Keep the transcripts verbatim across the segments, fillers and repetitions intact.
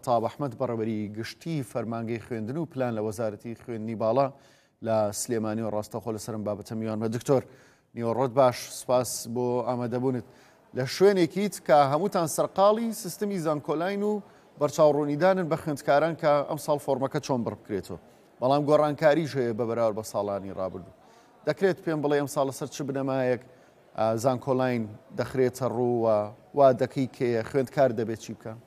مەحتاب ئەحمەد بەڕێوەری گشتی فەرمانگەی خوێندن و پلان لە وەزارەتی خوێندنی باڵا لە سلێمانی و ڕاستەخۆ لەسەرم بابەتە میوان بە دکتۆر نیوەڕۆت باش سپاس بۆ ئامادەبوونت لە شوێنێکیت کە هەمووتان سەرقاڵی سیستەمی زانکۆلاین و بەرچاوڕوونیدانن بە خوێندکاران کە ئەم ساڵ فۆرمەکە چۆن بڕ بکرێتەوە بەڵام گۆڕانکاریش هەیە بە بەراورد بە ساڵانی ڕابردوو دەکرێت پێم بڵێ ئەم ساڵ لەسەر چ بنەمایەک زانکۆلاین دەخرێتە ڕووە وا دەکەی کێیە خوێندکار دەبێت چی بکە؟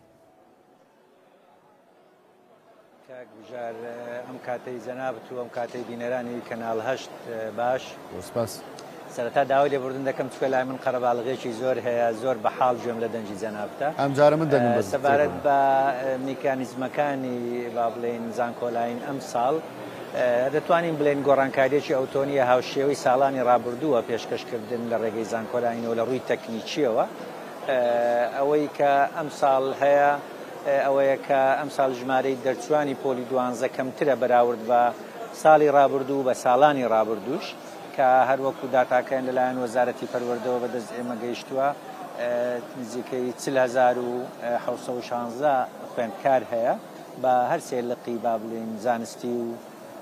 کاکبژار ئەم کاتەی جەنابەت و ئەم کاتەی بینەرانی کەناڵ هەشت باش سپاس سەرەتا داوای لێبوردن دەکەم چکە لای من قەرەباڵغێکی زۆر هەیە زۆر بەحاڵ گوێم لە دەنجی جەنابتە ئەم جارە من دەنگم سەبارەت بە میکانیزمەکانی با بڵێن زانکۆلاین ئەم ساڵ دەتوانین بڵێن گۆڕانکاریێکی ئەوتۆنیە هاوشێوەی ساڵانی ڕابردووە پێشکەشکردن لە ڕێگەی زانکۆلاینەوە لە ڕووی تەکنیکیەوە ئەوەی کە ئەم ساڵ هەیە ئەوەیە کە ئەم ساڵ ژمارەی دەرچوانی پۆلی دوانزە کەمترە بەراورد بە ساڵی ڕابردوو بە ساڵانی ڕابردووش کە هەروەکو داتاکەیان لەلایەن وەزارەتی پەروەردەوە بەدەست ئێمە گەیشتووە نزیکەی چل هەزار و حەوت سەد و شانزە خوێندکار هەیە بە هەر سێ لقی با بڵێن زانستی و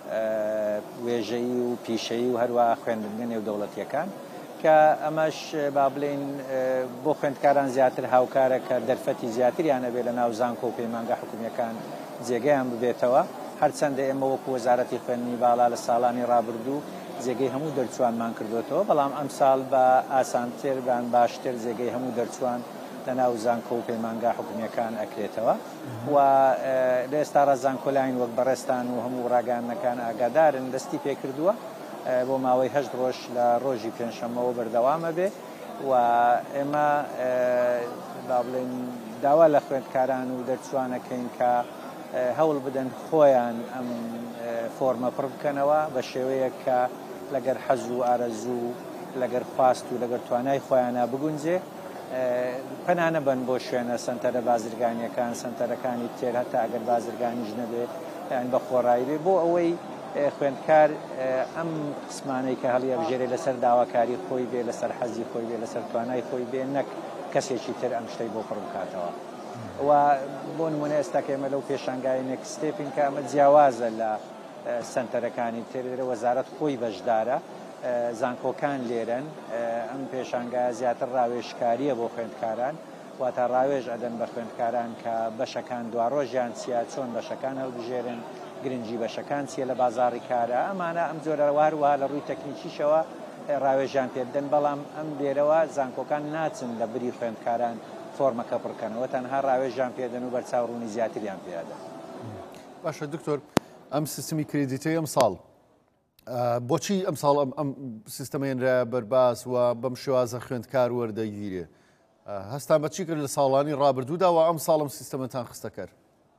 وێژەیی و پیشەیی و هەروە خوێندنگە نێودەوڵەتیەکان کە ئەمەش با بڵێن بۆ خوێندکاران زیاتر هاوکارە کە دەرفەتی زیاتریانە بێت لە ناو زانکۆ و پەیمانگە حکوومیەکان جێگەیان ببێتەوە هەرچەندە ئێمە وەکو وەزارەتی خوێندنی باڵا لە ساڵانی ڕابردوو جێگەی هەموو دەرچوانمان کردوێتەوە بەڵام ئەم ساڵ بە ئاسانتر بان باشتر جێگەی هەموو دەرچوان لە ناو زانکۆ و پەیمانگە حکوومیەکان ئەکرێتەوە و لە ئێستا ڕە زانکۆلاین وەک بەڕێستان و هەموو ڕاگەیانەکان ئاگادارن دەستی پێکردووە بۆ ماوەی هەشت ڕۆژ لە ڕۆژی پێنجشەممەوە بەردەوامە بێ و ئێمە با بڵێن داوا لە خوێندکاران و دەرچوانەکەین کە هەوڵ بدەن خۆیان ئەم فۆرمە پڕ بکەنەوە بە شێوەیە کە لەگەر حەز و ئارەزوو لەگەر خواست و لەگەر توانای خۆیانە بگونجێ پەنانە بن بۆ شوێنە سنتەرە بازرگانیەکان سنتەرەکانی تێر هەتا ئەگەر بازرگانیش نەبێ یان بە خۆڕایی بێ بۆ ئەوەی خوێندکار ئەم قسمانەی کە هەڵی ئەبژێرێ لەسەر داواکاری خۆی بێ لەسەر حەزی خۆی بێ لەسەر توانای خۆی بێ نەک کەسێکی تر ئەم شتەی بۆ پڕ بکاتەوە و بۆ نمونە ئێستا کە ئێمە لەو پێشانگای نێکستێپین کە ئەمە جیاوازە لە سنتەرەکانی تر وەزارەت خۆی بەشدارە زانکۆکان لێرن ئەم پێشانگای زیاتر ڕاوێژکاریە بۆ خوێندکاران واتە ڕاوێژ ئەدەن بە خوێندکاران کە بەشەکان دوا ڕۆژیان چیە چۆن بەشەکان هەڵبژێرن گرنگی بەشەکان چیە لە بازاڕی کارە ئەمانە ئەم جۆرە واروها لە ڕووی تەکنیکیشەوە ڕاوێژیان پێدەن بەڵام ئەم لێرەوە زانکۆکان ناچن لە بری خوێندکاران فۆرمەکە پڕکەنەوە تەنها ڕاوێژیان پێدەن و بەرچاوڕوونی زیاتریان پێدەن. باشە دکتۆر ئەم سیستمی کریدیتەی ئەم ساڵ بۆچی ئەم ساڵ ئەم سیستەمێنرا بەرباز و بەم شێوازە خوێندکار وەردەگیرێ هەستان بەچی کرد لە ساڵانی ڕابردوودا و ئەم ساڵم سیستەمەتان خستە کار؟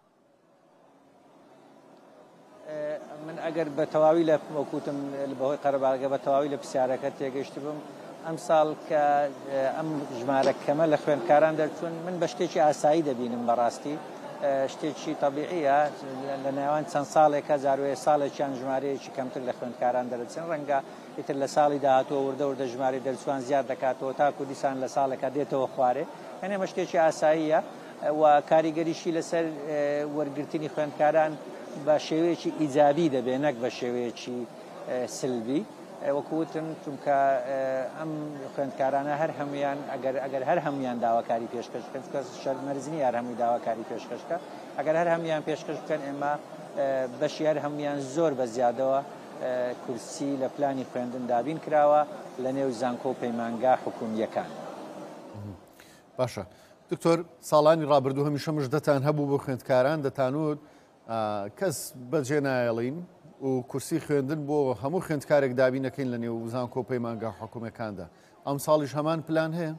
من ئەگەر بە تەواوی لە وەکوتم بەهۆی قەرەباڵغە بە تەواوی لە پرسیارەکە تێگەیشت بم ئەم ساڵ کە ئەم ژمارە کەمە لە خوێندکاران دەرچوون من بە شتێکی ئاسایی دەبینم بەڕاستی شتێکی تەبیعیە لە نێوان چەند ساڵێکە جاروێ ساڵێکیان ژمارەیەکی کەمتر لە خوێندکاران دەرەچن ڕەنگە ئیتر لە ساڵی داهاتوە وردە وردە ژماری دەرچوان زیاد دەکاتەوە تاکو دیسان لە ساڵێکە دێتەوە خوارێ هەنێ مە شتێکی ئاساییە و کاریگەریشی لەسەر وەرگرتنی خوێندکاران بە شێوەیەکی ئیجابی دەبێ نەک بە شێوەیەکی سلبی وەکوتم چونکە ئەم خوێندکارانە هەر هەمویان ئەگەر هەر هەمویان داواکاری پێشکەش بکەن کەس شەرمەرزنی یار هەمووی داواکاری پێشکەشکە ئەگەر هەر هەمویان پێشکەش بکەن ئێمە بەشی هەر هەمویان زۆر بە زیادەوە کورسی لە پلانی خوێندن دابین کراوە لە نێو زانکۆ و پەیمانگا حکوومیەکان. باشە دکتۆر ساڵانی ڕابردوو هەمیشە مژدەتان هەبوو بۆ خوێندکاران دەتانوت کەس بەجێ نایەڵین و کورسی خوێندن بۆ هەموو خوێندکارێک دابینەکەین لە نێو زانکۆ و پەیمانگا حکوومیەکاندا ئەم ساڵیش هەمان پلان هەیە؟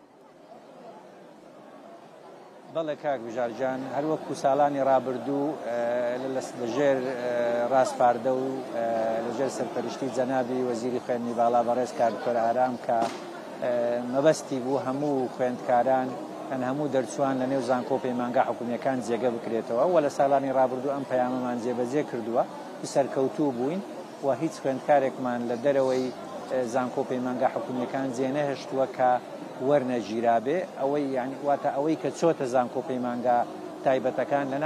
بەڵێ کاک بژارجان هەروەکو ساڵانی ڕابردوو لەژێر ڕاستپاردە و لەژێر سەرپەرشتی جەنابی وەزیری خوێندنی باڵا بەڕێز کاردکۆر ئارام کە مەبەستی بوو هەموو خوێندکاران ئەن هەموو دەرچوان لە نێو زانکۆ و پەیمانگا حکوومیەکان جێگە بکرێتەوە و لە ساڵانی ڕابردوو ئەم پەیامەمان جێبەجێ کردووە سەرکەوتوو بووین و هیچ خوێندکارێکمان لە دەرەوەی زانکۆ و پەیمانگا حکوومیەکان جێنەهێشتووە کە وەرنەگیرابێ ئەوەی یعنی واتە ئەوەی کە چۆتە زانکۆ و پەیمانگا تایبەتەکان لە